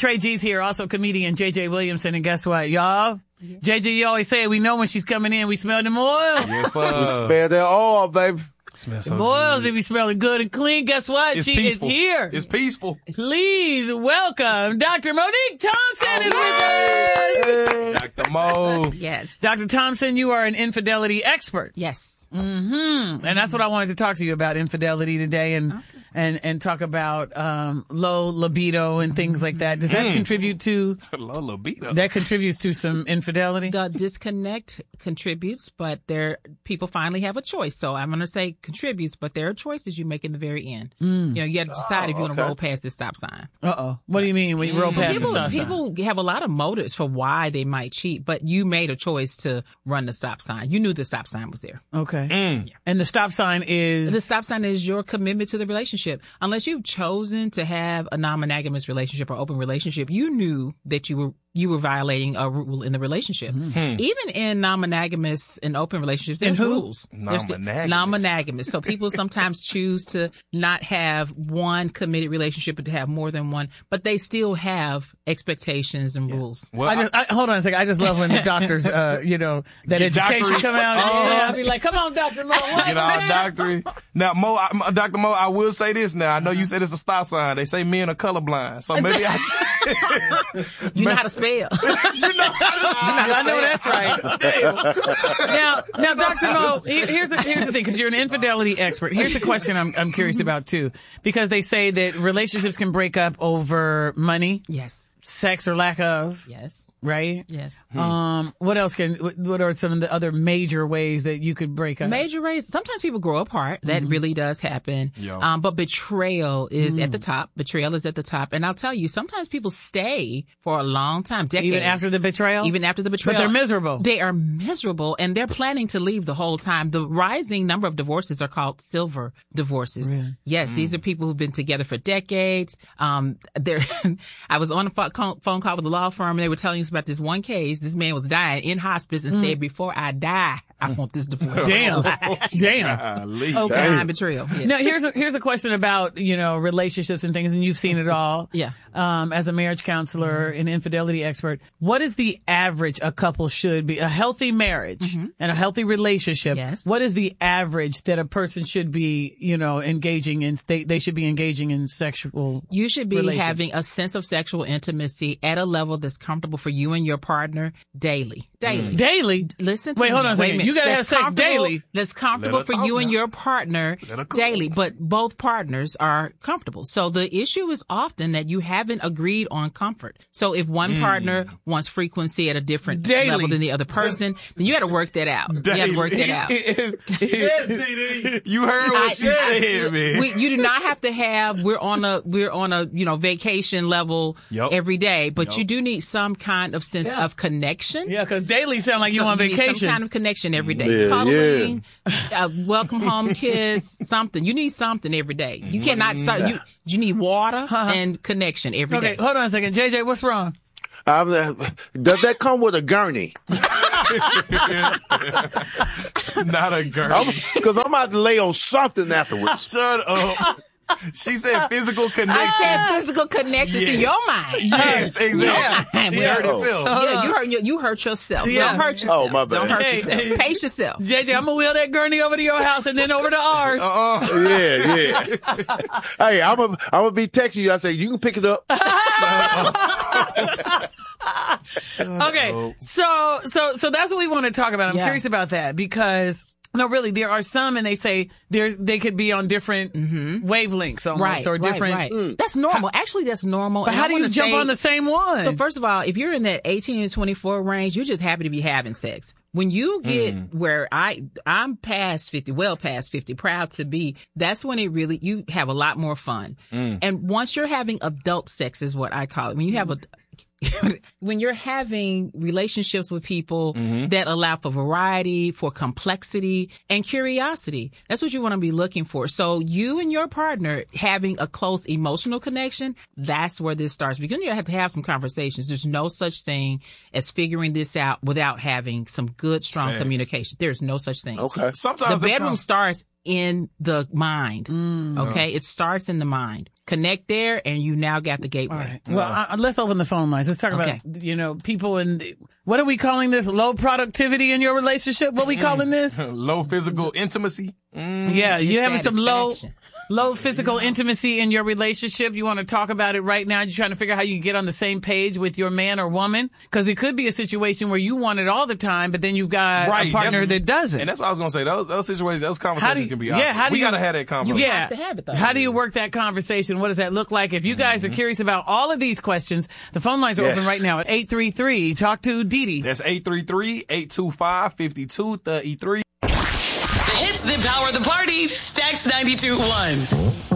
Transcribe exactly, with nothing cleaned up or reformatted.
Trey G's here, also comedian J J Williamson, and guess what, y'all? Yeah. J J, you always say we know when she's coming in, we smell them oils. Yes, sir. We smell that oil, baby. Smells the so oils, good. they be smelling good and clean. Guess what? It's she peaceful. is here. It's peaceful. Please welcome Doctor Monique Thompson is with us. Doctor Mo. Yes. Doctor Thompson, you are an infidelity expert. Yes. Mm-hmm. And that's what I wanted to talk to you about, infidelity today, and okay. and and talk about um low libido and things like that. Does that mm. contribute to low libido? That contributes to some infidelity? The disconnect contributes, but there people finally have a choice. So I'm going to say contributes, but there are choices you make in the very end. Mm. You know, you have to decide oh, if you want okay. to roll past this stop sign. Uh-oh. What do you mean when you roll past people, the stop people sign? People have a lot of motives for why they might cheat, but you made a choice to run the stop sign. You knew the stop sign was there. Okay. Mm. Yeah. And the stop sign is? The stop sign is your commitment to the relationship. Unless you've chosen to have a non-monogamous relationship or open relationship, you knew that you were you were violating a rule in the relationship. Mm-hmm. Even in non-monogamous and open relationships, there's rules. Non-monogamous. Non-monogamous. So people sometimes choose to not have one committed relationship, but to have more than one. But they still have expectations and yeah. rules. Well, I just, I, hold on a second. I just love when the doctors, uh, you know, that Get education doctory. come out. And, Oh. yeah, I'll be like, come on, Doctor Mo. What, Get all man? doctoring. Now, Mo, I, Doctor Mo, I will say this now. I know you said it's a stop sign. They say men are colorblind. So maybe I... You know how to spell. You know how to I know that's right. now, now, Doctor Mo, here's the here's the thing, because you're an infidelity expert. Here's the question I'm I'm curious about too, because they say that relationships can break up over money, yes, sex or lack of, yes, right, yes. Um, what else can? What are some of the other major ways that you could break up? Major ways. Sometimes people grow apart. That mm-hmm. really does happen. Yo. Um, but betrayal is mm. at the top. Betrayal is at the top. And I'll tell you, sometimes people stay for a long time, decades. Even after the betrayal? Even after the betrayal. But they're miserable. They are miserable, and they're planning to leave the whole time. The rising number of divorces are called silver divorces. Really? Yes, mm. these are people who've been together for decades. Um, they're, I was on a phone call with a law firm, and they were telling us about this one case. This man was dying in hospice and mm. said, before I die, I want this divorce. Damn. Damn. Okay. Damn. Betrayal. Yeah. Now, here's a, here's a question about, you know, relationships and things, and you've seen it all. Yeah. Um, as a marriage counselor and infidelity expert, what is the average a couple should be? A healthy marriage mm-hmm. and a healthy relationship. Yes. What is the average that a person should be, you know, engaging in? They, they should be engaging in sexual You should be having a sense of sexual intimacy at a level that's comfortable for you and your partner daily. Daily. Mm. Daily? Listen to Wait, me. hold on a second. Wait a You gotta that's have sex daily. That's comfortable for you and your partner daily, but both partners are comfortable. So the issue is often that you haven't agreed on comfort. So if one mm. partner wants frequency at a different daily. level than the other person, then you got to work that out. Daily. You got to work that out. Yes, D D. You heard what I, she I, said, man. We, you do not have to have. We're on a we're on a you know vacation level yep. every day, but yep. you do need some kind of sense yeah. of connection. Yeah, because daily sound like you so on you vacation. Need some kind of connection every day. Yeah, Cuddling, yeah. Uh, welcome home kiss, something. You need something every day. You cannot. So you you need water uh-huh. and connection every okay, day. hold on a second, J J. What's wrong? Um, does that come with a gurney? Not a gurney. Because I'm about to lay on something afterwards. Shut up. She said physical connection. I said physical connection yes. to your mind. Yes, exactly. Your mind. You hurt yourself. Yeah, you hurt, you hurt yourself. Yeah. Don't hurt yourself. Oh, my bad. Don't hurt Hey, yourself. hey. Pace yourself. J J, I'm going to wheel that gurney over to your house and then over to ours. Uh-uh. Yeah, yeah. Hey, I'm gonna I'm gonna be texting you. I say you can pick it up. Okay, so so so that's what we want to talk about. I'm Yeah. curious about that because no, really, there are some, and they say there's they could be on different mm-hmm. wavelengths almost, Right, or different. right, right. Mm. That's normal. Actually, that's normal. But And how I do you wanna jump say- on the same one? So first of all, if you're in that eighteen to twenty-four range, you're just happy to be having sex. When you get mm. where I, I'm past fifty, well past fifty, proud to be, that's when it really, you have a lot more fun. Mm. And once you're having adult sex is what I call it. When you have a, when you're having relationships with people mm-hmm. that allow for variety, for complexity, and curiosity, that's what you want to be looking for. So you and your partner having a close emotional connection, that's where this starts. Because you have to have some conversations. There's no such thing as figuring this out without having some good, strong Thanks. communication. There's no such thing. Okay. Sometimes the bedroom come- starts in the mind. Mm. Okay. It starts in the mind. Connect there, and you now got the gateway. All right. Well, uh, let's open the phone lines. Let's talk Okay. about, you know, people in, the, what are we calling this? Low productivity in your relationship? What are we calling this? Low physical intimacy. Mm, yeah, you having some low, Dissatisfaction. low physical intimacy in your relationship. You want to talk about it right now. You're trying to figure out how you can get on the same page with your man or woman. Because it could be a situation where you want it all the time, but then you've got Right. a partner That's- that doesn't. And that's what I was going to say. Those, those situations, those How conversations do you, can be yeah, awkward. how do we you, got to have that conversation. Yeah. have to have it, though. How do you work that conversation? What does that look like? If you guys Mm-hmm. are curious about all of these questions, the phone lines are Yes. open right now at eight three three. Talk to Dee Dee. That's eight three three, eight two five, five two three three. The hits that power the party. Stacks ninety-two point one.